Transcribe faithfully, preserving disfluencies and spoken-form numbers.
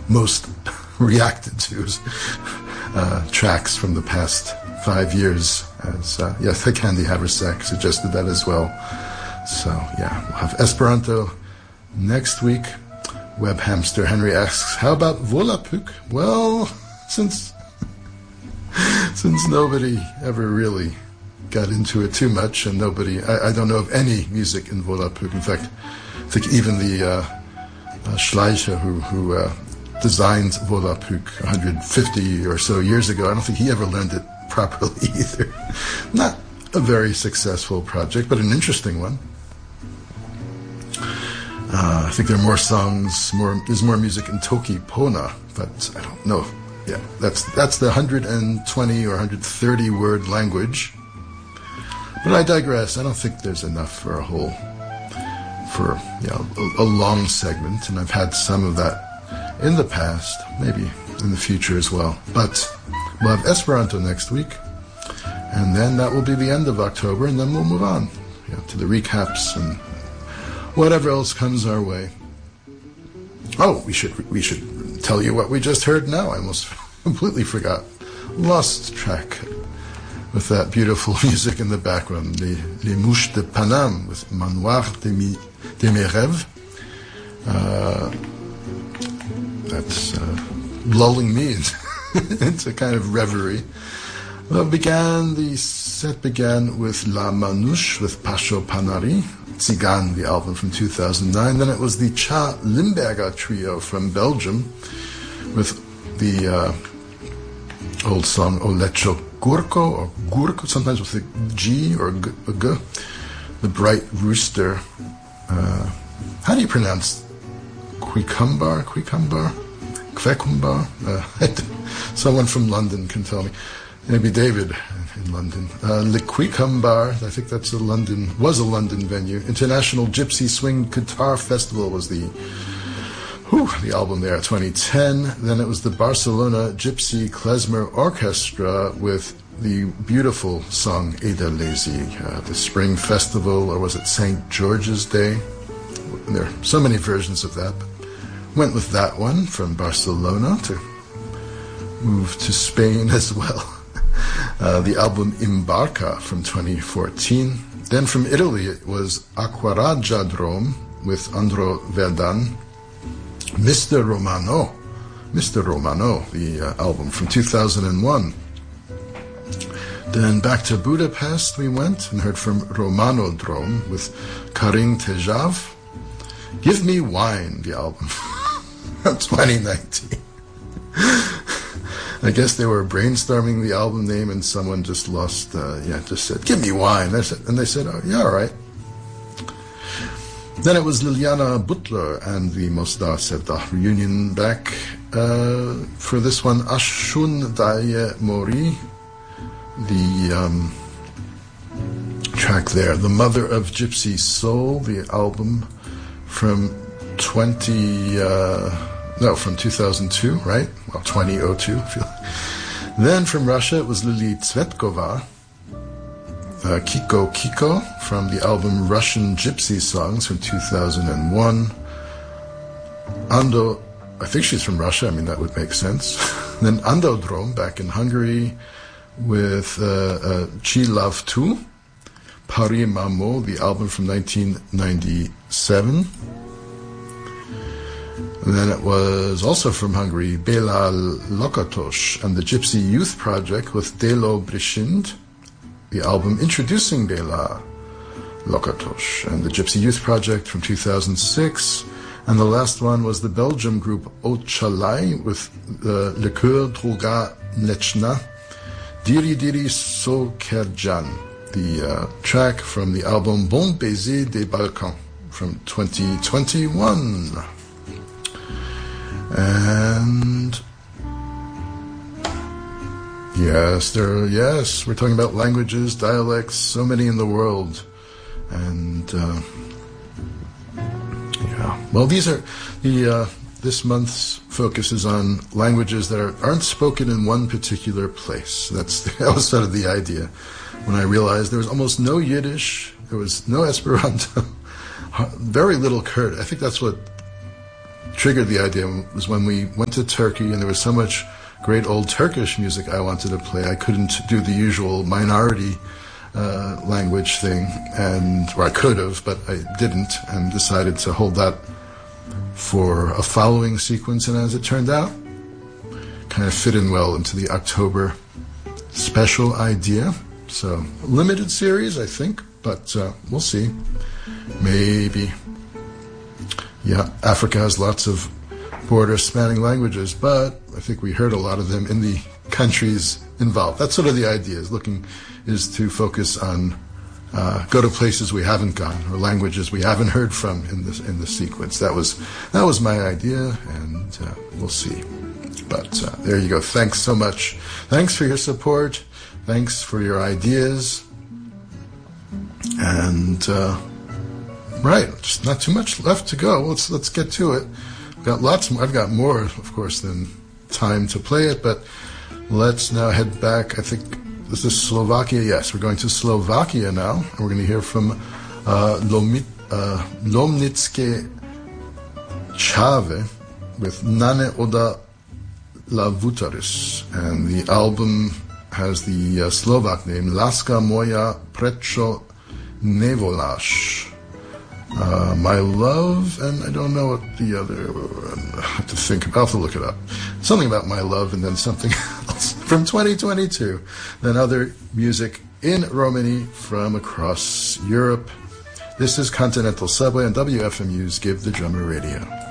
most reacted to uh, tracks from the past five years. As uh, yeah, the Candy Haversack suggested that as well. So yeah, we'll have Esperanto next week. Web Hamster Henry asks, how about Volapük? Well, since since nobody ever really got into it too much, and nobody, I, I don't know of any music in Volapük. In fact, I think even the uh, uh, Schleicher, who, who uh, designed Volapük one hundred fifty or so years ago, I don't think he ever learned it properly either. Not a very successful project, but an interesting one. Uh, I think there are more songs, more there's more music in Toki Pona, but I don't know. Yeah, that's that's the one hundred twenty or one hundred thirty word language. But I digress. I don't think there's enough for a whole, for you know, a, a long segment, and I've had some of that in the past, maybe in the future as well. But we'll have Esperanto next week, and then that will be the end of October, and then we'll move on, you know, to the recaps and whatever else comes our way. Oh, we should we should tell you what we just heard now. I almost completely forgot. Lost track with that beautiful music in the background. Les, Les Mouches de Paname with Manoir de, mi, de mes rêves. Uh, that's uh, lulling me into, into kind of reverie. Well, began the set began with La Manouche with Pasho Panari, Tsigan, the album from two thousand nine. Then it was the Cha Limberger trio from Belgium with the uh, old song Olecho Gurko, or Gurko, sometimes with a G or a G, a G. The Bright Rooster. Uh, how do you pronounce Cucumber? Cucumber? Kvecumber? Uh, someone from London can tell me. Maybe David in London. Uh, Le Cuicumber, I think that's a London, was a London venue. International Gypsy Swing Guitar Festival was the, whew, the album there, twenty ten. Then it was the Barcelona Gypsy Klezmer Orchestra with the beautiful song Edelezi, uh, the Spring Festival, or was it Saint George's Day? There are so many versions of that. Went with that one from Barcelona to move to Spain as well. Uh, the album Imbarca from twenty fourteen. Then from Italy it was Aquaragia Drome with Andro Verdan. Mister Romano, Mister Romano, the uh, album from two thousand one. Then back to Budapest we went and heard from Romano Drome with Karin Tejav. Give Me Wine, the album from twenty nineteen. I guess they were brainstorming the album name and someone just lost, uh, yeah, just said, give me wine. And they said, oh, yeah, all right. Then it was Liliana Butler and the Mostar Sevdah reunion back uh, for this one, Ashun Daye Mori, the um, track there, The Mother of Gypsy Soul, the album from twenty... Uh, No, from two thousand two, right? Well, twenty oh two. Then from Russia, it was Lili Tsvetkova, uh, Kiko Kiko, from the album Russian Gypsy Songs from two thousand one. Ando, I think she's from Russia, I mean, that would make sense. Then Ando Drom, back in Hungary, with uh, uh, Chi Love two. Paris Mamo, the album from nineteen ninety-seven. And then it was also from Hungary, Bela Lakatos and the Gypsy Youth Project with Delo Brishind, the album introducing Bela Lakatos and the Gypsy Youth Project from two thousand six. And the last one was the Belgium group Ochalai with uh, Le Coeur Droga Nechna, Diri Diri So Kerjan, the uh, track from the album Bon Baiser des Balkans from twenty twenty-one. And yes, there. Yes, we're talking about languages, dialects, so many in the world, and uh, yeah. Well, these are the uh, this month's focus is on languages that are, aren't spoken in one particular place. That's that was sort of the idea when I realized there was almost no Yiddish, there was no Esperanto, very little Kurdish. I think that's what triggered the idea was when we went to Turkey, and there was so much great old Turkish music I wanted to play. I couldn't do the usual minority uh, language thing, and or I could have, but I didn't, and decided to hold that for a following sequence. And as it turned out, kind of fit in well into the October special idea. So, limited series, I think, but uh, we'll see. Maybe. Yeah, Africa has lots of border-spanning languages, but I think we heard a lot of them in the countries involved. That's sort of the idea, is looking, is to focus on, uh, go to places we haven't gone, or languages we haven't heard from in this in the sequence. That was, that was my idea, and uh, we'll see. But uh, there you go. Thanks so much. Thanks for your support. Thanks for your ideas. And, uh, right, just not too much left to go. Let's let's get to it. I've got lots more. I've got more, of course, than time to play it, but let's now head back. I think this is Slovakia. Yes, we're going to Slovakia now. And we're going to hear from uh, Lomit, uh, Lomnicke Chave with Nane Oda Lavutaris. And the album has the uh, Slovak name Láska moja prečo nevoláš. Uh, my love, and I don't know what the other, I have to think, I'll have to look it up. Something about my love, and then something else from twenty twenty-two. Then other music in Romani from across Europe. This is Continental Subway on W F M U's Give the Drummer Radio.